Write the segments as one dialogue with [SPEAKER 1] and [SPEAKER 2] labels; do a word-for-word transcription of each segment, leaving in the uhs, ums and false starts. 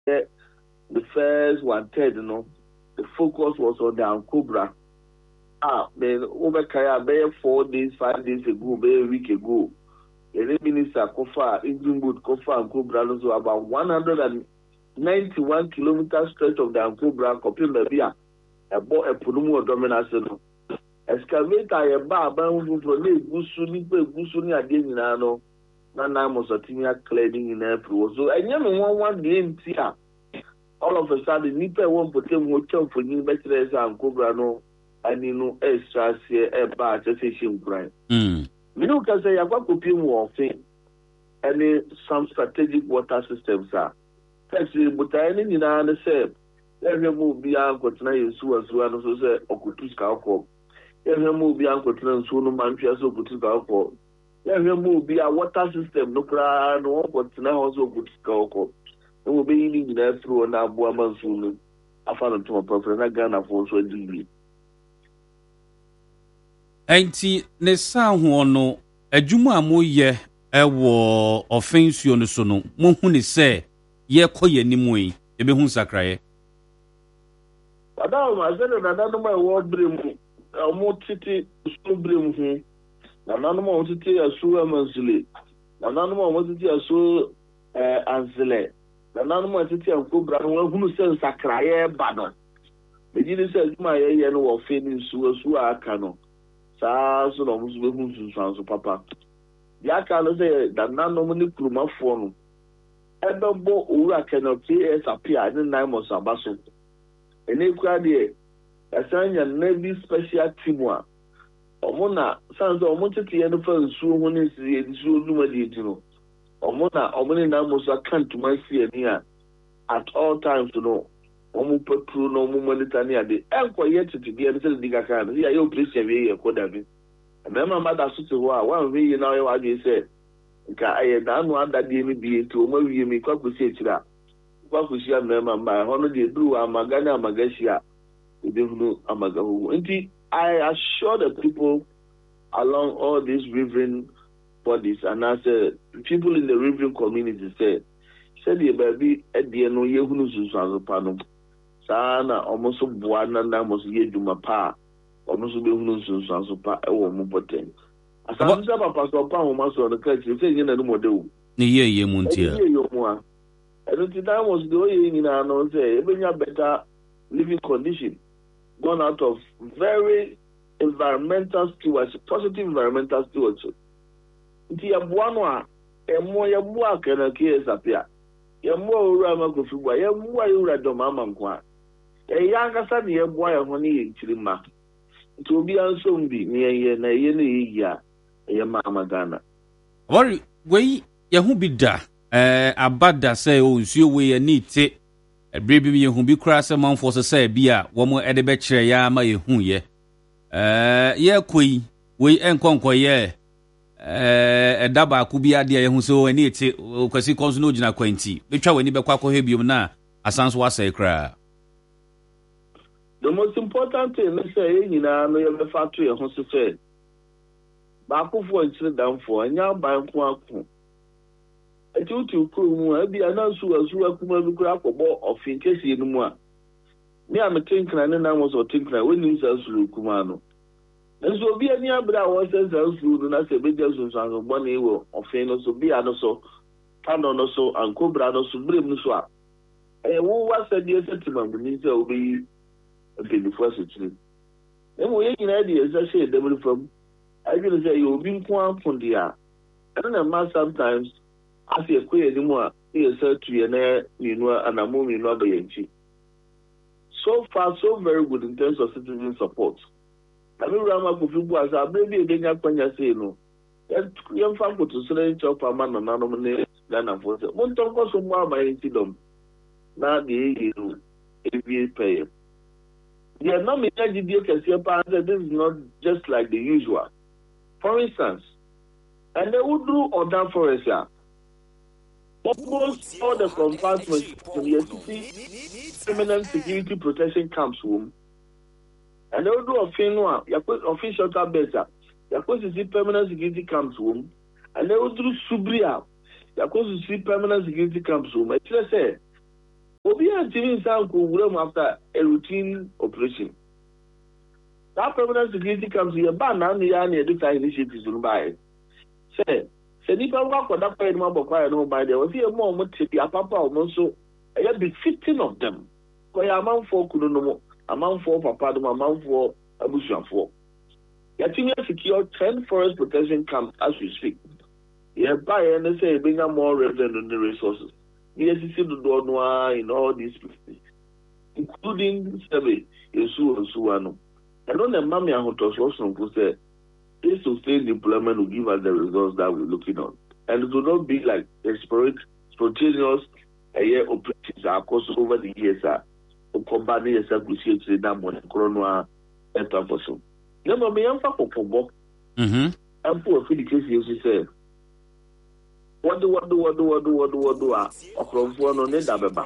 [SPEAKER 1] the first one third, you know, the focus was on the Ankobra. Ah, then over Kaya, four days, five days ago, a week ago, the minister Kofa, Inglewood, Kofa, and Cobra, so about one hundred ninety-one kilometer stretch of the Ankobra, Kopin Babia, a boy, a Punumu dominance. Excavator, a bar, bound for me, Gusuni, Gusuni, again, Nano, Nana Mosatimia cladding in April. So I never want one game here. All of a sudden, Nipa won't put them hotel for new better and Cobra no. And you know, extra say a bad station grind.
[SPEAKER 2] Mm.
[SPEAKER 1] You know, because I have got copying warfare and some strategic water systems are. Actually, but I didn't know the same. Every move beyond continent so as well as say Okutuska alcohol. Every move beyond continent so no man fears Okutuska alcohol. Every move beyond water system, no cry, no continent also Okutuska alcohol. It will be in there through an Abuaman soon. I found to my preference, I Ghana for so deeply.
[SPEAKER 2] Enti ne sa ho no adwuma amoye ewo offense no so no mo hu ne se ye koye nimu yi e be hu sakraye
[SPEAKER 1] Adam ma se na na no ma wo brem o titi so brem hu na na no ma titi asu amansule na na no ma titi asu eh anzele na na no ma titi Ankobra no hu se sakraye ba no be ji se adwuma ye ye no wo fe ni su asu aka no saa so no musu be hu sunsan so papa ya ka no say da nanom ni kuruma fo no ebebo owura keno K S apia ni nine months abaso ene kwa de asanya navy special team wa omuna sanzo omuntete ye no fa nsuo ho ni si nsuo duma di tino omuna omuni na musu akantuma si ani a at all times no omu petro no omu monitor ni ade enko ye tete de se diga kan ya yo pressure we ye ko dabi na ma ma da so te ho a wan we ye na we wa de se nka aye da no ada de mi bi to omu wie mi kwa kusi etira kwa kusi a na ma ma ho no de duru amagana amagashia de hunu amagahu nti I assure the people along all these riverine bodies and as uh, people in the riverine community say said the baby at the no ye hunu susu pano sana almost buana na mos ye duma pa almost be hunu susu aso pa e wo mo poten asa sa papa so pa ho maso no ka chi say nyina no model
[SPEAKER 2] ni ye ye muntia
[SPEAKER 1] ye yo mo a e no ti da mos do ye nyina no say e benya better living condition gone out of very environmental stewardship, positive environmental stewardship. Nti ya buano a emo ya bua kana K S apia ya mo ura makofibwa ya mo ya ura do mama nkwa e ya ngasa ne ya bua ya ho ne ye nchirima nti obi anso mbi ne ye na ye ne ye ya ya mama Ghana
[SPEAKER 2] wori we ye hu bi da eh abada say o nsuo we ye ni te ebrebi ye hu bi kura se manfo se say bia wo mo ede be kire ya ma ye hu ye eh ye koi we enkonko ye eh edaba ku bia de ye hu so ani eti kwasi konso no gina kwanti betwa wani be kwakọ hebium na asanso wasai kra.
[SPEAKER 1] The most important thing is say nyina no ye be fatu ye hu so say ba ku fo nchire danfo anya ban ku aku eti utu ku mu abi anansu asu akuma bi kura akọbọ ofin kesi enu mu a me am tinkra ne na mo so tinkra woni nsa asu kuma no nso obi ani abra wo sense asu na se be jesu nso an gbo na ewo ofin no so bia no so tano no so Ankobra no so brem no so a e wo wa se die sentiment ni se obi be before so tiri e mo ye nyina die se se dem from I will say you been kwam from dia and na ma sometimes as ye kwe ni mo a ye se tu ye na ni no anamo ni no abayanchi. So far so very good in terms of citizen support. I mean, Rama Kufibu as a baby, then I can say no. Young family to selling chop a man and anomaly than a voice. One talk also more by incident. Now the you if you pay. The economic idea can see a this is not just like the usual. For instance, and they would do order forest. Almost all the compartments in the city permanent security protection camps room. And they will do a fin one, official better. You're supposed to see permanent security camps room. And they will do Subria. You're supposed to see permanent security camps room. I just say, Obi antimi nsan ko wura mu after a routine operation. That permanent security comes here, but now the army education initiatives will buy. Say, say, if I work on that point, my boy, no, by there was here more motive, a papa almost so, I have been fifteen of them. Why a man for Kunomo, a man for Papa, a man for Abusian for. Yatimia secure ten forest protection camps as we speak. Yeah, buy and say, bring more revenue on the resources. Yes, you see the Donoa in all these places, including Sebe, Yesu, and Suano. I don't know, Mammy, and Hotosloson who said this sustained deployment will give us the results that we're looking on. And it will not be like desperate, spontaneous a year operations are course over the years. Are combining yourself with you to the dam on Corona and Tafoso. Never me, I'm for Pobo. Mm-hmm. I'm for a case, you say. What do, what do, what do, what do, what do, what do, or from one on the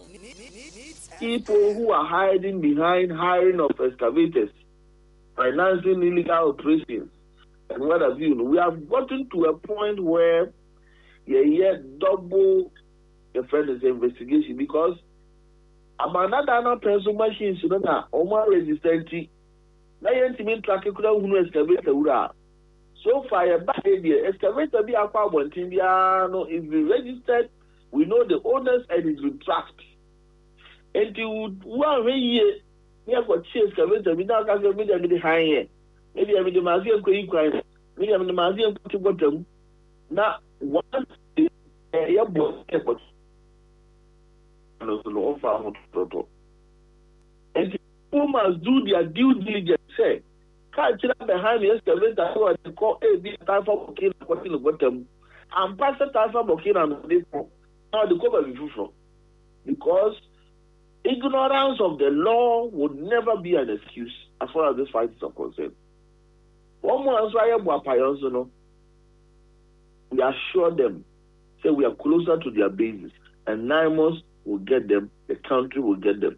[SPEAKER 1] people who are hiding behind hiring of excavators, financing illegal operations, and what have you. We have gotten to a point where you hear double the friend's investigation because about another person machines, you know, Omar resistant. Now, you mean track who excavator. So far, a bad idea. Excavator be a power one thing, no, if we registered, we know the owners and it's been tracked. And you one year, we have got chase excavator, we now got the media with the high end. Maybe I'm in the museum going crime. Maybe I'm in the museum to bottom. Now, one is a year boy, but and also the offer of and people must do their due diligence. Say, can't you behind the excavator who are called A B time for working at the bottom and pass the time for working on the depot. Now the cover is from because ignorance of the law would never be an excuse as far as this fight is concerned. One more answer I have we assure them, say we are closer to their bases, and nine months will get them, the country will get them.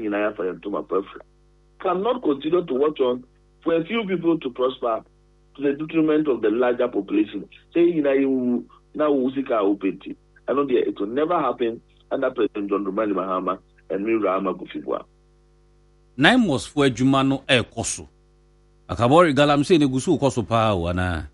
[SPEAKER 1] Cannot continue to watch on for a few people to prosper to the detriment of the larger population. Say, you know, now Usika Opeti. I know it will never happen under President John Dramani Mahama and Mira Amagufibwa.
[SPEAKER 2] Nine was for Jumano El Koso. Akabori Galam say Negusu Koso Pawana.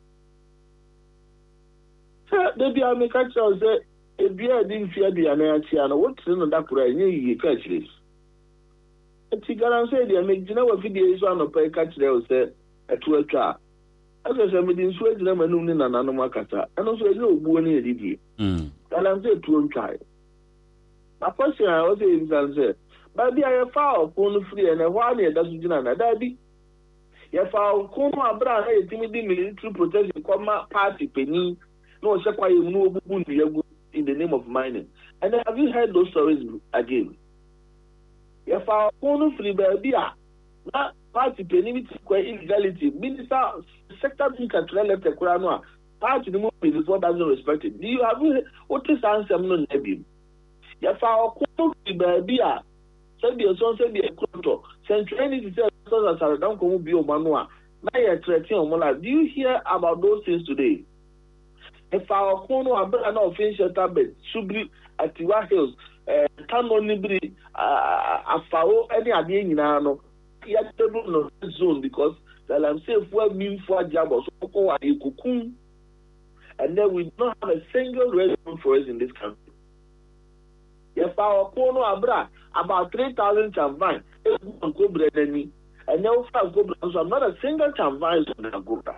[SPEAKER 1] Sir, the Biamica say, if you didn't fear the Anachiana, what's in that prayer? You catch this. Ti garan say dey make jina wa video so anopa ka kire o say etu atwa ase say me din so jina manum ni nananu makata eno so eje ogbuo ni edidie mm garan say etu ntwa na question I was say garan say ba bi aye fa okun free and wha na da so jina na da bi ye fa okun abra na yetimi di military protection come party penny no se kwa ye mu obubu ndi yagu in the name of mining. And have you heard those stories again? If our own free baby, now party penalty illegality, minister sector control left the Kuranoa, party the movie before doesn't respect it. Do you have what is answer? No, Nebim. If our own free baby, send your son, send your control, send training to tell us as a down come be Omanua. Now you're threatening Omola. Do you hear about those things today? If our own umbrella no official tablet, Subri at Tiwa Hills. Kano Nibri, Afao, any idea in Ano, he had table no zone because I'm safe well mean for Jabos, Oko, and Cocoon, and then we don't have a single resident for us in this country. If our Kono Abra, about three thousand chamvine, and go bread and me, and now five go bread, so not a single chamvine on the Agora.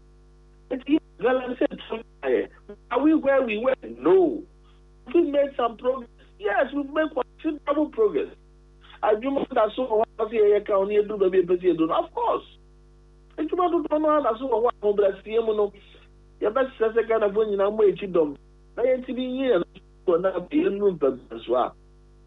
[SPEAKER 1] Are we where we were? No. We made some progress. Yes, we've made considerable progress. I do not that so what I do the baby do. Of course. I do not know that so what no bless you. Your best second of when you know way to them. I ain't to be here to not be in room as well.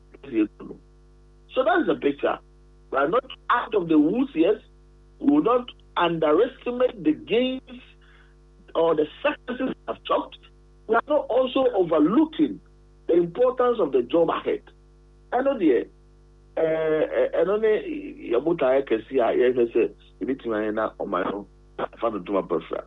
[SPEAKER 1] So that's the picture. We are not out of the woods yet. We will not underestimate the gains or the successes I've talked. We are not also overlooking the importance of the job ahead. I know the I know the Yabuta can see I say it's on my own. I found to my prefer.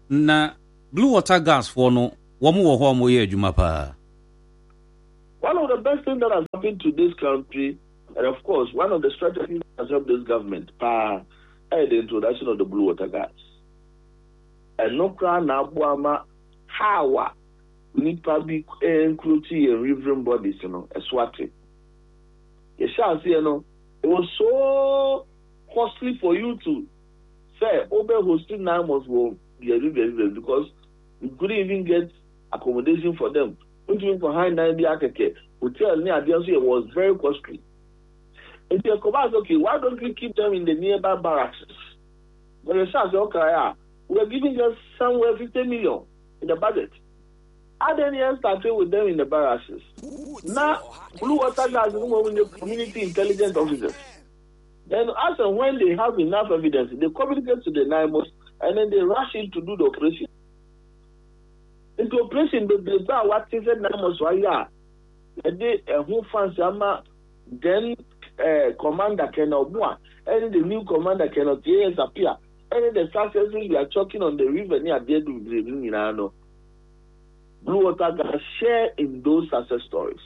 [SPEAKER 2] Na blue water gas for no one more home way, Jumapa.
[SPEAKER 1] One of the best thing that has happened to this country, and of course, one of the strategies that has helped this government, pa, is the introduction of the blue water gas. And no crown now, Buama, how need public including and reverend bodies, you know, a swati. You shall see, you know, it was so costly for you to say, over hosting nine months will be a river because you couldn't even get accommodation for them. Even for high ninety acre hotel near the it was very costly. And the Kobas, okay, why don't we keep them in the nearby barracks? But the Shah said, okay, we are giving them somewhere fifty million in the budget. I then here started with them in the barracks. Now, Blue Water Gas is moving the community intelligence officers. Then, as and when they have enough evidence, they communicate to the NIMOS and then they rush in to do the operation. Into operation, the the what is it NIMOS why and they who fancy ama then uh, commander cannot one and the new commander cannot yes appear and the successes we are talking on the river near there to the you know. Blue Water Gas share in those success stories.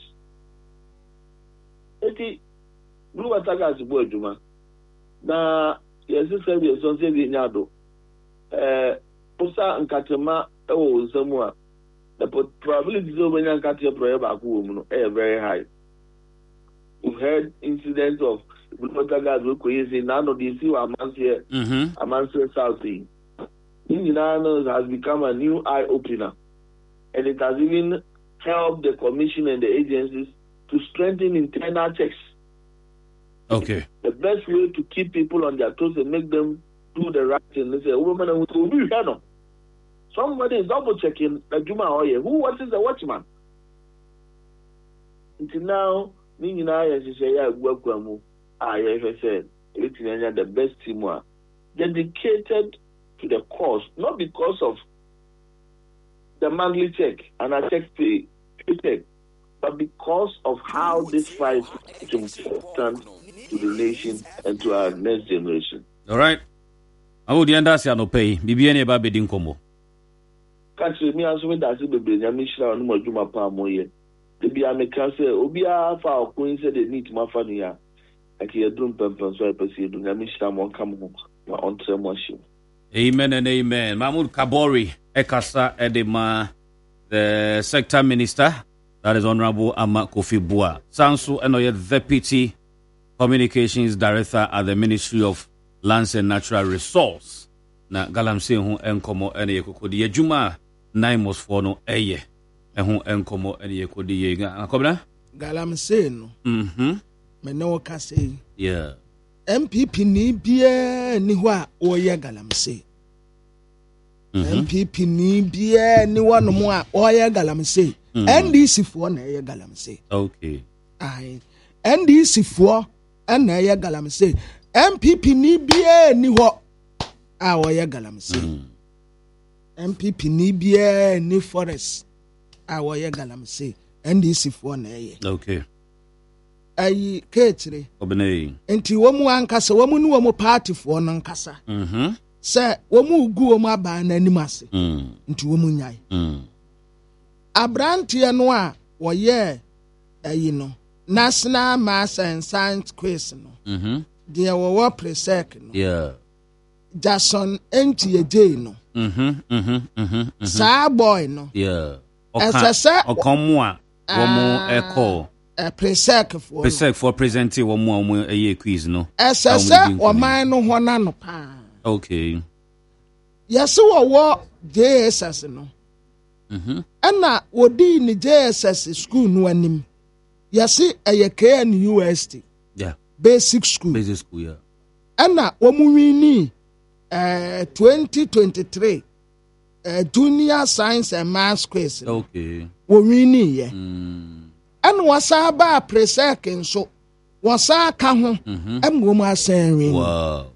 [SPEAKER 1] Eti Blue Water Gas is boy Juma. Na yes, say we so say we nyado. Eh, posa nkatema e wo nsemu a the probability of when nkatema prayer back home no eh very high. We've heard incidents of Blue Water Gas we ko say none of these were Amansie, mhm, Amansie South. Inginano has become a new eye opener. And it has even helped the commission and the agencies to strengthen internal checks.
[SPEAKER 2] Okay.
[SPEAKER 1] The best way to keep people on their toes and make them do the right thing. They say, woman, will be here. Somebody is double checking the Juma Oye. Who watches the watchman? Until now, Nina, as you say, I work with you. I have said, it's the best team. Dedicated to the cause, not because of the monthly check and a check pay, check, but because of how this fight is important to the nation and to our next generation.
[SPEAKER 2] All right. I would understand no pay. Bibi any ba bedin komo.
[SPEAKER 1] Country me aso me dase bebre nya me shira no madwuma pa moye. De bia me kan say obi a fa okun say the need ma fa no ya. Aki edrum pempem so epesi edu nya me shira mo kam ho na on tremo shi. Amen
[SPEAKER 2] and amen. Mahmoud Kabori Ekasa Edema, the sector minister, that is Honorable Ama Kofi Bua. Sansu Enoye, Deputy Communications Director at the Ministry of Lands and Natural Resource. Na galamse hu enkomo ene yekodi yejuma naimos for no eye. Ehu enkomo ene yekodi yega. Akobna?
[SPEAKER 3] Galamse no.
[SPEAKER 2] Mhm.
[SPEAKER 3] Me no ka say.
[SPEAKER 2] Yeah.
[SPEAKER 3] M P P ni bia ni ho a oye galamse. Mm-hmm. M P P ni bia ni wano mo a oye galamse. Mm-hmm. N D C fo na ye galamse.
[SPEAKER 2] Okay.
[SPEAKER 3] Ai. N D C fo na ye galamse. M P P ni bia ni ho a oye galamse. Mm-hmm. M P P ni bia ni forest a oye galamse. N D C fo na ye.
[SPEAKER 2] Okay.
[SPEAKER 3] Ayi ketire
[SPEAKER 2] obene
[SPEAKER 3] enti womu ankasa womu ni womu party fo no nkasa
[SPEAKER 2] mhm
[SPEAKER 3] se womu gu womu aba na anim ase
[SPEAKER 2] mhm
[SPEAKER 3] enti womu nyai
[SPEAKER 2] mhm
[SPEAKER 3] abrante no a woye ayi no national mass and science quiz no
[SPEAKER 2] mhm
[SPEAKER 3] de wo presec no
[SPEAKER 2] yeah
[SPEAKER 3] Jason enti eje no
[SPEAKER 2] mhm mhm mhm
[SPEAKER 3] sa boy no
[SPEAKER 2] yeah oka okomu a womu echo
[SPEAKER 3] a presec for
[SPEAKER 2] presec for presenting wo mo mo eye quiz no
[SPEAKER 3] esese o man no ho na no pa
[SPEAKER 2] okay
[SPEAKER 3] yes wo wo J S S no
[SPEAKER 2] mhm
[SPEAKER 3] ana wodi ni J S S school no anim yes eye K N U S T
[SPEAKER 2] yeah
[SPEAKER 3] basic school
[SPEAKER 2] basic school yeah
[SPEAKER 3] ana wo mu wini eh twenty twenty-three eh junior science and maths quiz
[SPEAKER 2] okay
[SPEAKER 3] wo wini ye
[SPEAKER 2] mm
[SPEAKER 3] and wasa ba presec nso wasa ka ho am go mu asan wi
[SPEAKER 2] wow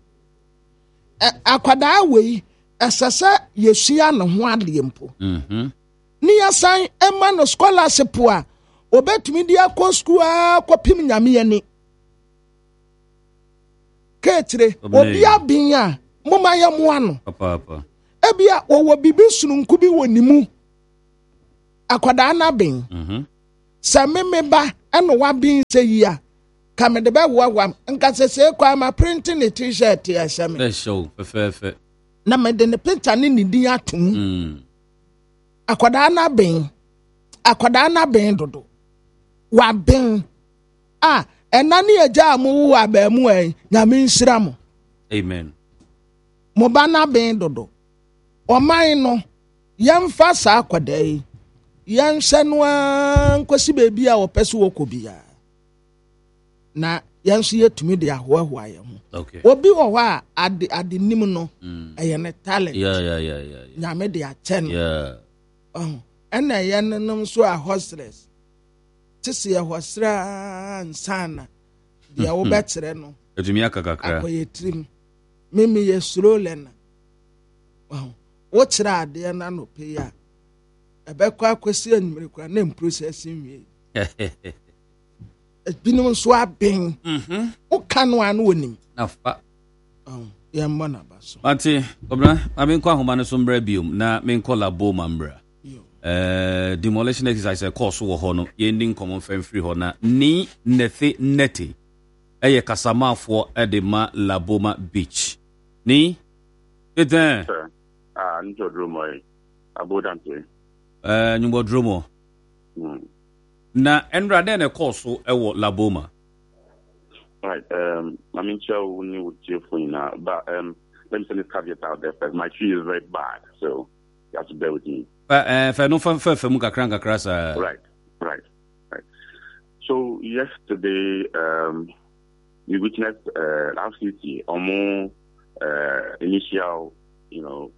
[SPEAKER 3] akwada we esese yesua no ho ade mpo
[SPEAKER 2] mhm
[SPEAKER 3] ni asan ema no scholarship a obetumi di akọ school a kopim nyame ye ni ketre obi abin a moma ye mo ano
[SPEAKER 2] papa papa
[SPEAKER 3] ebia wo bibi sununku bi wonimu akwada na ben
[SPEAKER 2] mhm
[SPEAKER 3] Sameme ba ɛna wabin sɛ yi a ka mede bɛwoawoa m nka sɛ sɛ kɔ ama print ne t-shirt ɛhyɛ me
[SPEAKER 2] ɛhyɛ fɛfɛɛfɛ
[SPEAKER 3] na mede ne picture ne ne din atom
[SPEAKER 2] mm
[SPEAKER 3] akwadaa na ben akwadaa na ben dodo wabin a ɛna ne agya a mo wo abaamu ɛ nyame nhyira mo
[SPEAKER 2] amen
[SPEAKER 3] mo ba na ben dodo ɔman no yɛmfa saa akwadaa yi yɛnhyɛ no a nkwasi baabi a wɔpɛ so wɔkɔ biara na yɛn nso yɛtumi de ahoahoa yɛn ho
[SPEAKER 2] okay
[SPEAKER 3] obi wɔ hɔ a ade ade nim no ɛyɛ ne talent
[SPEAKER 2] yeah yeah yeah yeah
[SPEAKER 3] nyame de akyɛ no
[SPEAKER 2] yeah
[SPEAKER 3] ɔho ɛna yɛn nom nso a hostless te sɛ yɛ hostra nsana deɛ wobɛkyerɛ no
[SPEAKER 2] ɛtumi aka kakra
[SPEAKER 3] akɔyɛ tirim mimi yɛ slow learner ɔho wokyerɛ adeɛ no anɔpɛ yi a ɛbɛkɔ akɔsi anwummere kora na mprocess nwie binom nso abɛn woka no a no wɔnim
[SPEAKER 2] nafa
[SPEAKER 3] yɛmmɔ naba so
[SPEAKER 2] ate kɔbra ma menkɔ ahoma no so mbrɛ biom na menkɔ labo ma mbra uh, demolition exercise ɛkɔɔ so wɔ hɔ no yɛndi nkɔmmɔ mfamfiri hɔ na ni nethe nete ɛyɛ kasamaafoɔ ɛde ma laboma beach ni ɛdɛn
[SPEAKER 4] ah njo dromo ai abodante
[SPEAKER 2] eh nyumbo dromo
[SPEAKER 4] mm
[SPEAKER 2] na enra den e course ɛwɔ laboma
[SPEAKER 4] right um I mean chow ni would you na but um let me say this caveat out there first. My tree is very bad, so you have to bear with me.
[SPEAKER 2] Uh, uh, no fa fa fa mu kakra kakra sa
[SPEAKER 4] right right right so yesterday um we witnessed uh L C C almost uh initial you know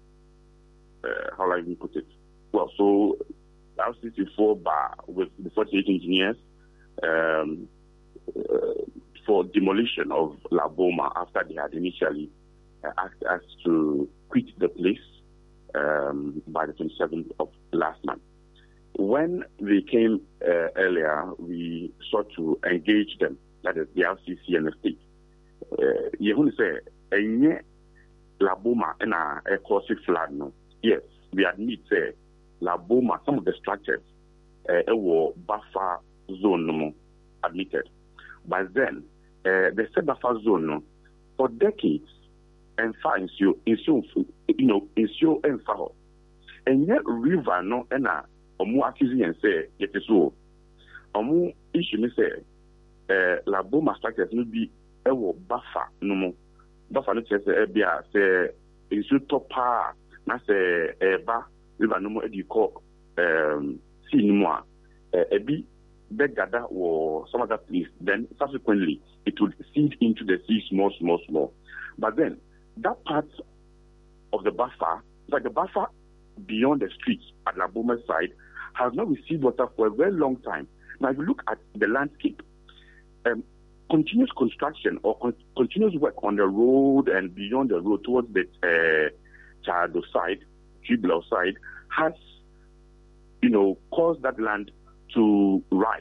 [SPEAKER 4] Uh, how I even put it? Well, so L C C four bar with the forty-eight engineers um, uh, for demolition of Laboma after they had initially uh, asked us to quit the place um, by the twenty-seventh of last month. When they came uh, earlier, we sought to engage them, that is the L C C and the state. You want to say, "Enye Laboma and a cause flood no." Yes, we admit say Laboma, some of the structures uh, were buffer zone no admitted. But then uh, the said buffer zone no, for decades and far ensure ensure you know ensure and far and yet river no and a omu accusing and say it is so omu issue me say uh, Laboma structures will be a buffer no more buffer no say be a say ensure top power. Na sɛ ɛba river no mu ɛdi kɔ um sea no mu a ɛbi bɛgada wɔ some other place, then subsequently it would seed into the sea small small small. But then that part of the buffer, like the buffer beyond the street at Laboma side, has not received water for a very long time. Now if you look at the landscape, um, continuous construction or con- continuous work on the road and beyond the road towards the uh, Chado side, Triblau side, has, you know, caused that land to rise.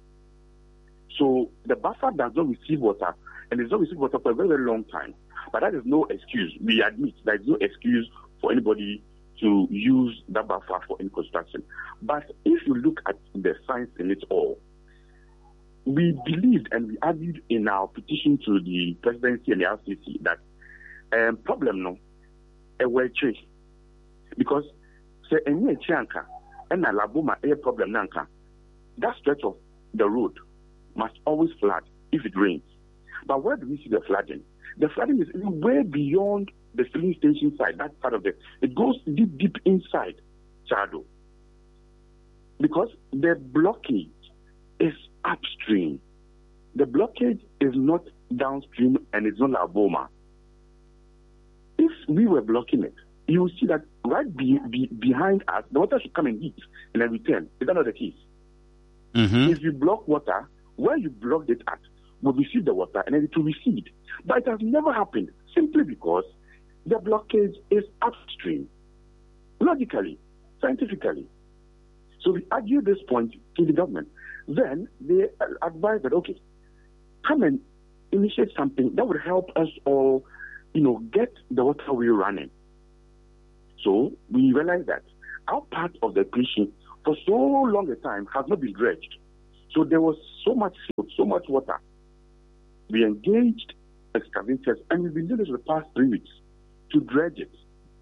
[SPEAKER 4] So the buffer does not receive water, and it's not received water for a very, very long time. But that is no excuse. We admit there is no excuse for anybody to use that buffer for any construction. But if you look at the science in it all, we believed and we argued in our petition to the presidency and the L C C that um, problem no. A way tree because say any chanka and a Laboma a problem nanka that stretch of the road must always flood if it rains. But where do we see the flooding? The flooding is way beyond the filling station side, that part of it. It goes deep, deep inside Chado because the blockage is upstream. The blockage is not downstream and it's not Laboma. If we were blocking it, you will see that right be, be, behind us, the water should come and hit and then return. Is that not the case?
[SPEAKER 2] Mm-hmm.
[SPEAKER 4] If you block water, where you blocked it at will receive the water and then it will recede. But it has never happened simply because the blockage is upstream, logically, scientifically. So we argue this point to the government. Then they advise that, okay, come and initiate something that would help us all, you know, get the waterway running. So we realize that our part of the equation for so long a time has not been dredged. So there was so much silt, so much water. We engaged excavators, and we've been doing this for the past three weeks to dredge it.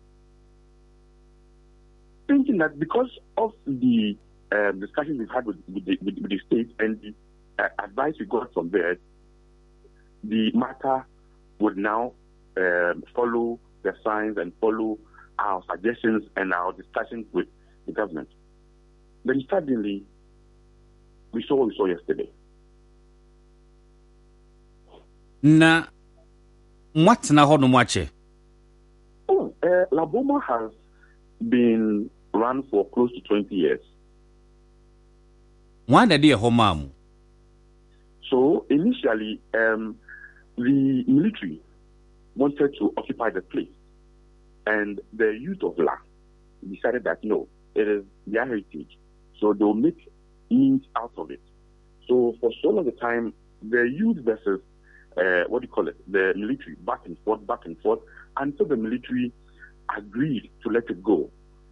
[SPEAKER 4] Thinking that because of the um, discussions we've had with, with, the, with, with the state and the uh, advice we got from there, the matter would now um, follow the signs and follow our suggestions and our discussions with the government. Then suddenly, we saw what we saw yesterday.
[SPEAKER 2] Na what na ho no mwache?
[SPEAKER 4] Oh, uh, Laboma has been run for close to twenty years.
[SPEAKER 2] Why did you home?
[SPEAKER 4] So initially, um, the military wanted to occupy the place, and the youth of La decided that no, it is their heritage, so they'll make means out of it. So for so long a time, the youth versus uh, what do you call it, the military, back and forth, back and forth, until the military agreed to let it go.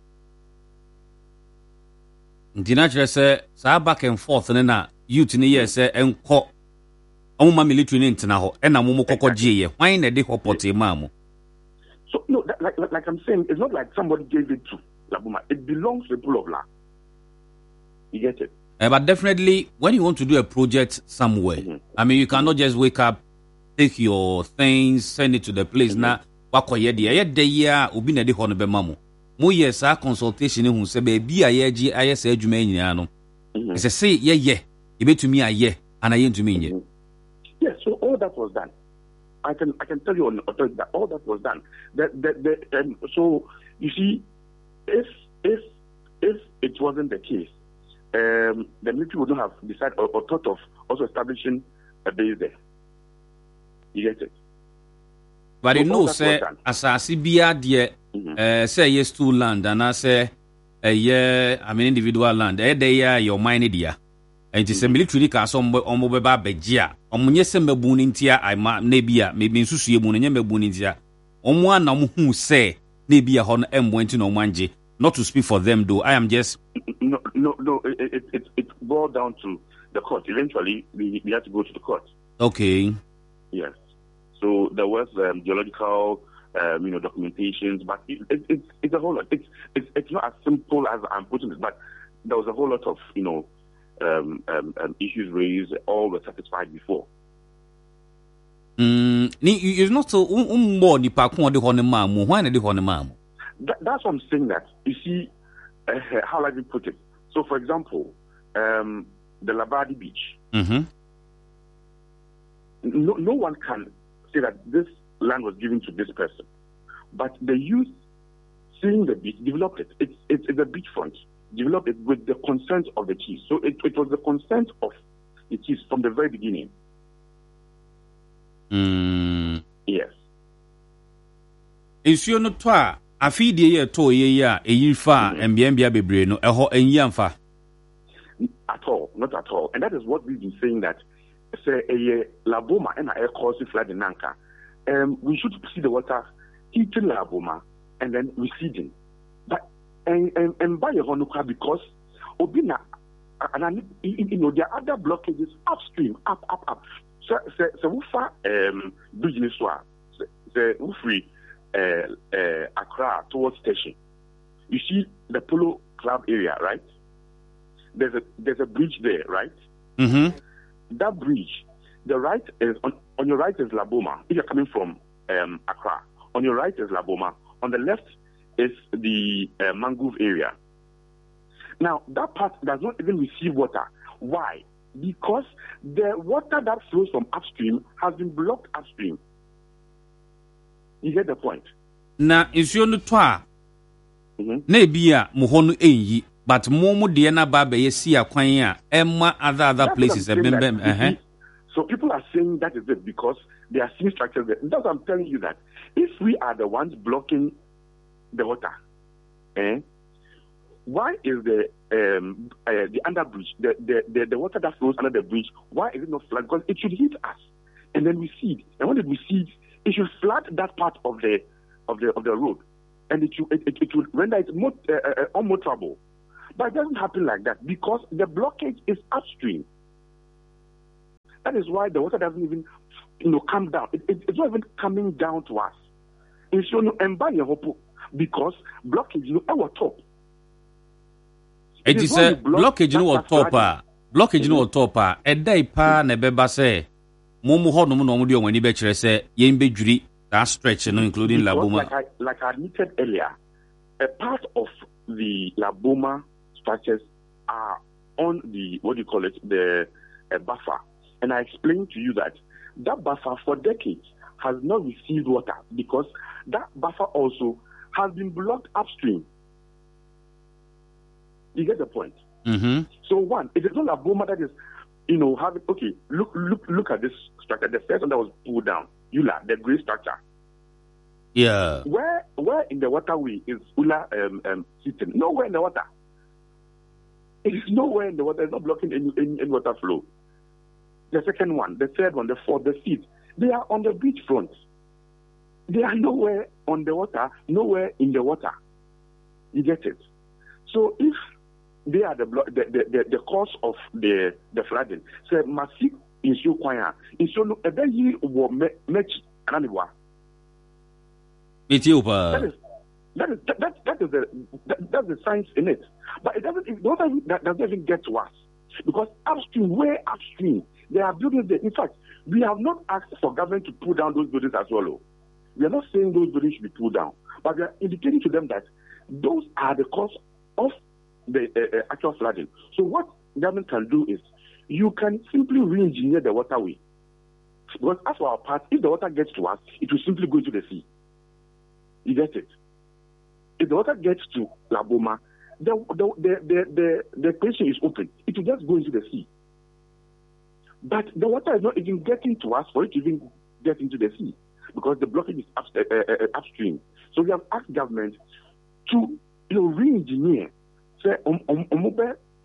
[SPEAKER 2] Ndinachre say sa back and forth na youth ni yes say enko omma military ni ntina ho e na momo kokoje ye hwan na de hopot mamu.
[SPEAKER 4] So no, that, like, like like I'm saying, it's not like somebody gave it to Laboma. It belongs to the people of La. You get it?
[SPEAKER 2] Uh, but definitely, when you want to do a project somewhere, mm-hmm. I mean, you cannot just wake up, take your things, send it to the place. Na wakoye di aye de ya obi na de ho no be mamu. Mo yes a consultation hu se be bi aye gi aye se adwuma nyina no. Se say ye ye, e betumi aye, ana ye ntumi nye.
[SPEAKER 4] Yes, so all that was done. I can I can tell you on authority that all that was done. That that, that um, so you see, if if if it wasn't the case, um, the military would not have decided or, or thought of also establishing a base there. You get it?
[SPEAKER 2] But so you know, say asasi bia de eh say yes to land and I say eh yeah I mean individual land. Eh dey ya your mine dia. And it is a military ka so omo be ba begia. Omo nye se mebu ni ntia ai ma na bia me be nsusu ye mu no nye mebu ni ntia. Omo anam hu say na bia ho no embo nti no manje. Not to speak for them though. I am just
[SPEAKER 4] no no no it it it, it boiled down to the court. Eventually we, we had to go to the court.
[SPEAKER 2] Okay.
[SPEAKER 4] Yes. So there was um, geological um, you know documentations, but it, it, it, it's a whole lot. It's, it's it's not as simple as I'm putting it, but there was a whole lot of you know Um, um, um, issues raised, all were satisfied before.
[SPEAKER 2] Mm, it's not so more the Pakun the Honemamu. Why the Honemamu?
[SPEAKER 4] That's what I'm saying. That you see, uh, how I can put it. So, for example, um, the Labadi Beach.
[SPEAKER 2] Mm-hmm.
[SPEAKER 4] No, no one can say that this land was given to this person, but the youth seeing the beach developed it. It's it's, it's a beachfront. Developed it with the consent of the chiefs. So it, it was the consent of the chiefs from the very beginning.
[SPEAKER 2] Mm.
[SPEAKER 4] Yes.
[SPEAKER 2] Nsuo no to a afidie ye to ye ya eyifa embiambia bebre no eho enyiamfa.
[SPEAKER 4] At all, not at all. And that is what we've been saying that say a Laboma and a cause flood in Nanka. Um we should see the water hitting Laboma and then receding. But And and, and by your honuka because Obina and you know there are other blockages upstream, up, up, up. So so so ufa um business wa the ufri uh uh Accra towards station. You see the Polo Club area, right? There's a there's a bridge there, right?
[SPEAKER 2] Mm-hmm.
[SPEAKER 4] That bridge, the right is on, on your right is Laboma. If you're coming from um Accra, on your right is Laboma. On the left is the uh, mangrove area. Now, that part does not even receive water. Why? Because the water that flows from upstream has been blocked upstream. You get the point?
[SPEAKER 2] Na nsuo no to a na bia mo ho no enyi but mo mo de na ba be yesi akwan a emma other other that's places e bem bem eh.
[SPEAKER 4] So people are saying that is it because they are seeing structures there. That's what I'm telling you that if we are the ones blocking the water, eh? Why is the um uh, the under bridge the, the the the water that flows under the bridge? Why is it not flood? Because it should hit us, and then recede. And when it recedes, it should flood that part of the of the of the road, and it should, it, it, it will render it more, uh, uh, unmotorable. But it doesn't happen like that because the blockage is upstream. That is why the water doesn't even, you know, come down. It, it, it's not even coming down to us. It's you know, because blockage, you know, our top.
[SPEAKER 2] It is a blockage, you know, top. Blockage, you know, top. A day pa nebeba say, Momo Hodom no mudio when you bet say, Yembe Juri, that stretch, you know, including
[SPEAKER 4] because
[SPEAKER 2] Laboma.
[SPEAKER 4] Like I, like I admitted earlier, a part of the Laboma structures are on the, what do you call it, the uh, buffer. And I explained to you that that buffer for decades has not received water because that buffer also has been blocked upstream. You get the point?
[SPEAKER 2] Mm-hmm.
[SPEAKER 4] So one, it is not a Laboma that is, you know, having, okay, look look, look at this structure. The first one that was pulled down, Ula, the grey structure.
[SPEAKER 2] Yeah.
[SPEAKER 4] Where where in the waterway is Ula um, um, sitting? Nowhere in the water. It is nowhere in the water. It's not blocking any, any, any water flow. The second one, the third one, the fourth, the fifth, they are on the beach front. They are nowhere on the water, nowhere in the water. You get it? So if they are the blo- the, the, the, the cause of the the flooding, so massive issue kwaya, issue no ebe yi wo match ananiwa.
[SPEAKER 2] Ethiopia.
[SPEAKER 4] That is that is that, that, that is the that, that's the science in it. But it doesn't it doesn't that doesn't even get to us because upstream, way upstream, there are buildings there. In fact, we have not asked for government to pull down those buildings as well. We are not saying those buildings should be pulled down, but we are indicating to them that those are the cause of the uh, uh, actual flooding. So what government can do is you can simply re-engineer the waterway. Because as for our part, if the water gets to us, it will simply go into the sea. You get it? If the water gets to Laboma, the the the the, the, the question is open. It will just go into the sea. But the water is not even getting to us for it to even get into the sea because the blockage is up, uh, uh, upstream. So we have asked government to you know re-engineer. Say um um um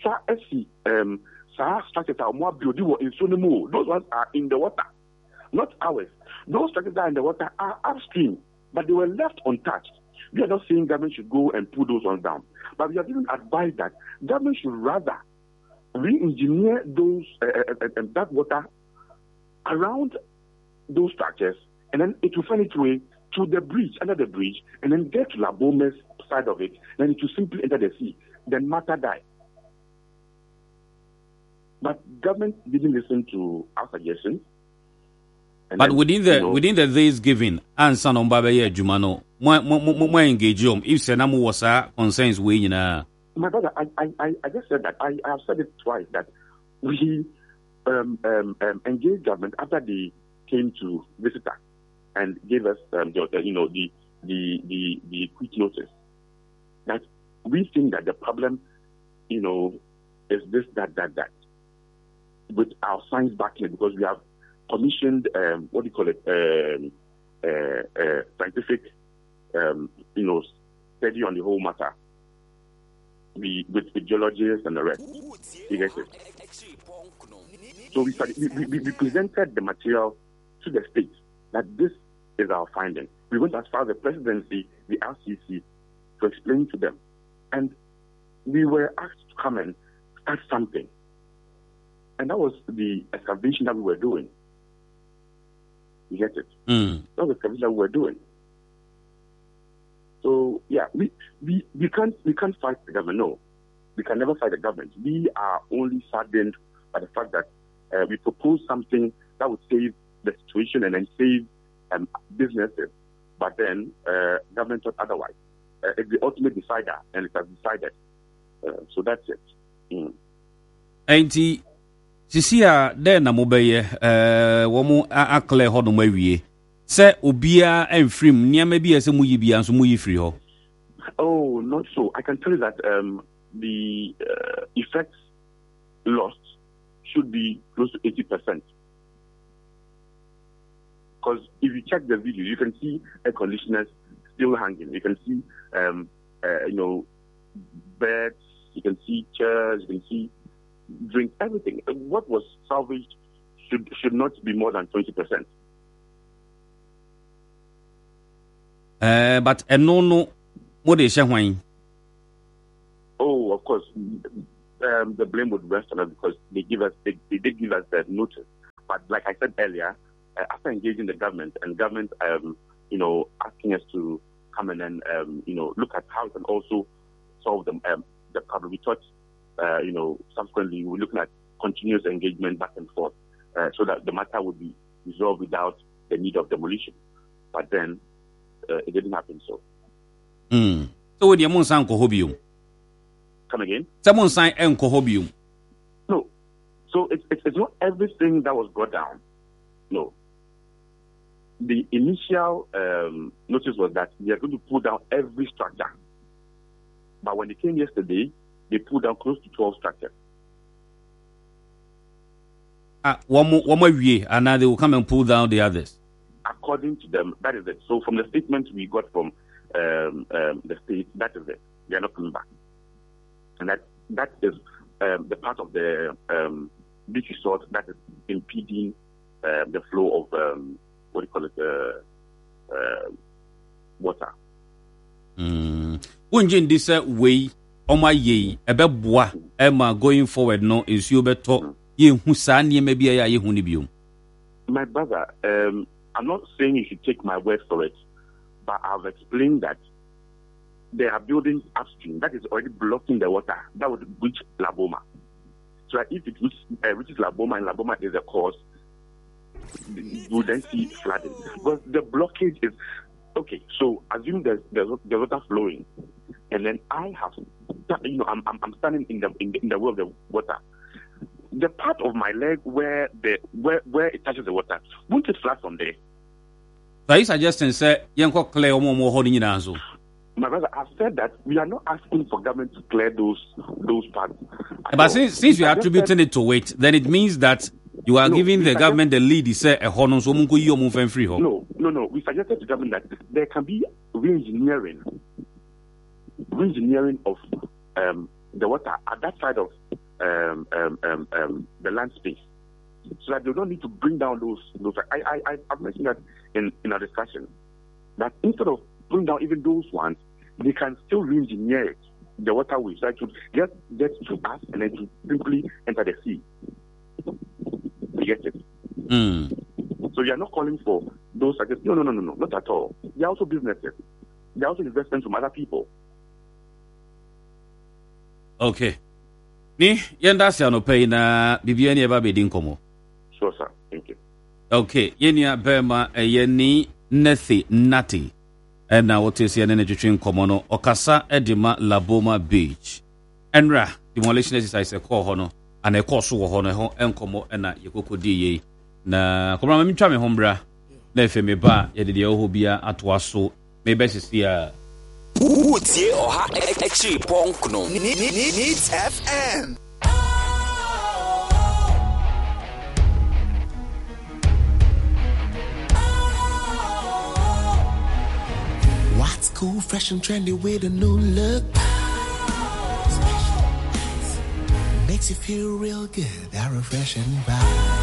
[SPEAKER 4] um structures are more beautiful in Sonimo. Those ones are in the water, not ours. Those structures that are in the water are upstream, but they were left untouched. We are not saying government should go and pull those ones down, but we have even advised that government should rather re-engineer those uh, uh, uh, that water around those structures, and then it will find its way to the bridge, under the bridge, and then get to Labome's side of it, then it will simply enter the sea. Then matter die. But government didn't listen to our suggestions.
[SPEAKER 2] But then, within the you know, within the days given, answer on Baba Jumano, more more more engage him. If Senamu was a concerns we you know.
[SPEAKER 4] My brother, I, I, I just said that. I, I have said it twice that we um, um, um, engaged government after they came to visit us and gave us, um, the, you know, the the the the quick notice that we think that the problem, you know, is this, that, that, that, with our science backing it because we have commissioned, um, what do you call it, um, uh, uh, scientific, um, you know, study on the whole matter. We, with, with geologists and the rest. You get it? So we, started, we, we, we presented the material to the state that this is our finding. We went as far as the presidency, the R C C, to explain to them. And we were asked to come and start something. And that was the excavation that we were doing. You get it?
[SPEAKER 2] Mm.
[SPEAKER 4] That was the excavation that we were doing. So yeah, we, we, we can't we can't fight the government. No, we can never fight the government. We are only saddened by the fact that uh, we proposed something that would save the situation and then save um, businesses. But then uh, government thought otherwise. Uh, it's the ultimate decider, and it has decided. Uh, so that's it. Mm.
[SPEAKER 2] Auntie, Sisia, then na mobile, uh, womu akle hono mawie. Say obia and free, near maybe as a muyi and so muyi free ho.
[SPEAKER 4] Oh, not so. I can tell you that um, the uh, effects lost should be close to eighty percent. Because if you check the video, you can see air conditioners still hanging. You can see, um, uh, you know, beds. You can see chairs. You can see drink. Everything. What was salvaged should should not be more than twenty percent.
[SPEAKER 2] Uh, but a no no, what is wine?
[SPEAKER 4] Oh, of course, um, the blame would rest on us because they give us they, they did give us that notice. But like I said earlier, uh, after engaging the government and government, um, you know, asking us to come in and, um, you know, look at how we can also solve them, um, the problem, we thought, uh, you know, subsequently we're looking at continuous engagement back and forth uh, so that the matter would be resolved without the need of demolition. But then uh, it didn't happen so.
[SPEAKER 2] Mm. So what do you say Kohobium?
[SPEAKER 4] Come again?
[SPEAKER 2] Someone sign and Kohobium.
[SPEAKER 4] No. So it's, it's it's not everything that was brought down. No. The initial um, notice was that they are going to pull down every structure. But when they came yesterday, they pulled down close to twelve structures.
[SPEAKER 2] Ah, one more, one more year, and now they will come and pull down the others.
[SPEAKER 4] According to them, that is it. So from the statement we got from um, um, the state, that is it. They are not coming back. And that that is um, the part of the um, beach resort that is impeding uh, the flow of, um, what do you call it, uh, uh, water.
[SPEAKER 2] Mm. Unjin this way, Oma ye, a beboa, Emma going forward, no, is you better. Ye who san ye maybe a ye hunibium.
[SPEAKER 4] My brother, um, I'm not saying you should take my word for it, but I've explained that they are building upstream that is already blocking the water that would reach Laboma. So if it reaches, uh, reaches Laboma and Laboma is the cause, you will then see flooding. But the blockage is okay. So assume there's there's, there's water flowing, and then I have, you know, I'm I'm, I'm standing in the, in the in the way of the water. The part of my leg where the where where it touches the water, won't it flood from there?
[SPEAKER 2] So you suggesting say yanko clear omo mo holding in anzo.
[SPEAKER 4] My brother, I've said that we are not asking for government to clear those those parts.
[SPEAKER 2] But since since you are attributing it to it, then it means that you are
[SPEAKER 4] no,
[SPEAKER 2] giving the
[SPEAKER 4] suggest-
[SPEAKER 2] government the lead. Say a hono so munko yi omo fen free ho.
[SPEAKER 4] No, no, no. We suggested to government that there can be re-engineering, re-engineering of um, the water at that side of um, um, um, um, the land space, so that they don't need to bring down those. those. I, I, I've mentioned that in, in our discussion, that instead of bring down even those ones, they can still re-engineer it, the waterways, so that to get get to us and then to simply enter the sea. You get it?
[SPEAKER 2] Mm.
[SPEAKER 4] So you are not calling for those suggestions. No, no, no, no, no, not at all. They are also businesses. They are also investments from other people.
[SPEAKER 2] Okay. Ni yenda si anope na bibia ni eba bedin komo.
[SPEAKER 4] Sure, sir. Thank you.
[SPEAKER 2] Okay. Yenia bema yeni nethi nati. Ena wote si yanene chuchin komo no. Okasa edima Laboma Beach. Enra, demolition exercise e ko hono. Ana e ko so wo hono ho enkomo ena yekoko di ye. Na komra ma mitwa me hombra. Na efe me ba ye de de ho bia atoa so. Me be sisi a
[SPEAKER 5] Utie oha ekchi ponkno. Needs F M. What's cool, fresh and trendy with a new look? Makes you feel real good, that refreshing vibe.